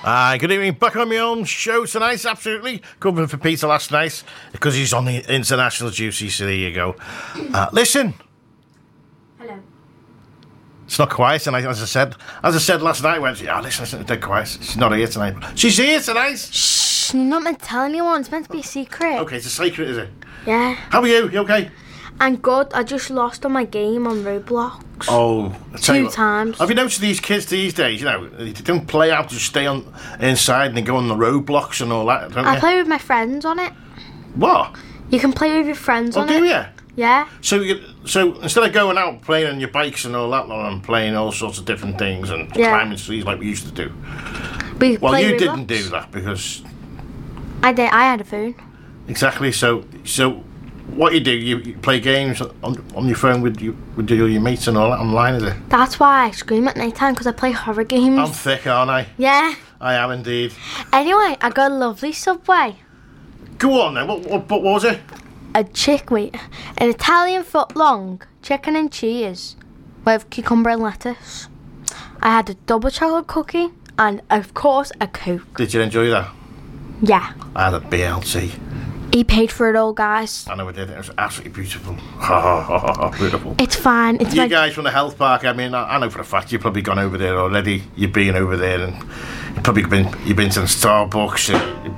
Good evening. Back on my own show tonight, absolutely. Covering for Peter last night because he's on the international duty, so there you go. Listen. Hello. It's not quiet tonight, as I said last night, I went, listen, it's dead quiet. She's not here tonight. She's here tonight. Shh, you're not meant to tell anyone. It's meant to be a secret. Okay, it's a secret, is it? Yeah. How are you? You okay? I'm good. I just lost on my game on Roblox. Oh, I tell you 2 what, times. Have you noticed these kids these days, they don't play out, just stay on inside and they go on the roadblocks and all that, don't I you? play with my friends on it. What? You can play with your friends on Do it. you? Yeah. So instead of going out playing on your bikes and all that, and playing all sorts of different things and climbing trees like we used to do. Well, you didn't do that because I did. I had a phone. Exactly. So what you do? You play games on your phone with your mates and all that online, is it? That's why I scream at night time, because I play horror games. I'm thick, aren't I? Yeah. I am indeed. Anyway, I got a lovely Subway. Go on then. What was it? An Italian foot-long chicken and cheese with cucumber and lettuce. I had a double chocolate cookie and, of course, a Coke. Did you enjoy that? Yeah. I had a BLT. He paid for it all, guys. I know I did. It was absolutely beautiful. Beautiful. It's fine. It's you guys from the health park. I mean, I know for a fact you've probably gone over there already. You've been over there, and you've been to the Starbucks.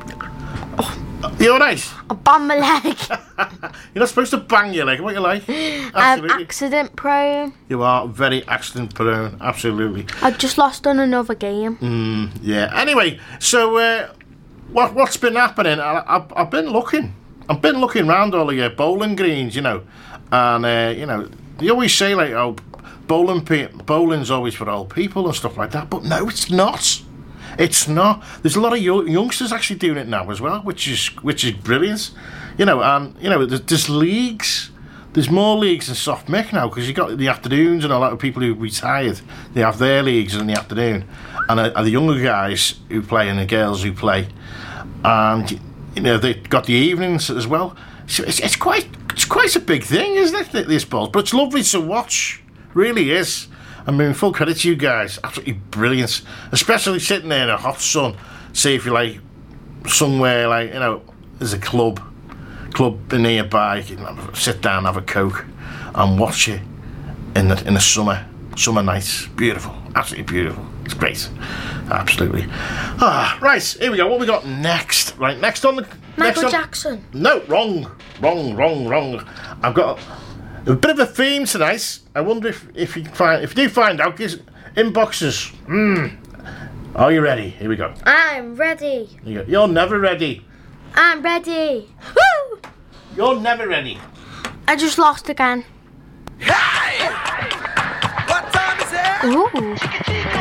You all right? I banged my leg. You're not supposed to bang your leg. What you like? I'm accident prone. You are very accident prone. Absolutely. I just lost on another game. Yeah. Anyway, so what's been happening? I've been looking. I've been looking around all of your bowling greens, and they always say like, oh, bowling's always for old people and stuff like that. But no, it's not. It's not. There's a lot of youngsters actually doing it now as well, which is brilliant. There's leagues. There's more leagues in soft mick now because you got the afternoons and a lot of people who retired. They have their leagues in the afternoon, and the younger guys who play and the girls who play, and they've got the evenings as well. So it's quite a big thing, isn't it? This ball, but it's lovely to watch. Really is. I mean, full credit to you guys. Absolutely brilliant. Especially sitting there in a hot sun. See if you're like somewhere like, there's a club nearby. You can sit down, have a Coke and watch it in the summer nights. Beautiful. Absolutely beautiful. It's great. Absolutely. Right, here we go. What we got next? Right, next on the... Michael Jackson. No, wrong. I've got... a bit of a theme tonight. I wonder if you do find out, inboxes. Are you ready? Here we go. I'm ready. You're never ready. I'm ready. Woo! You're never ready. I just lost again.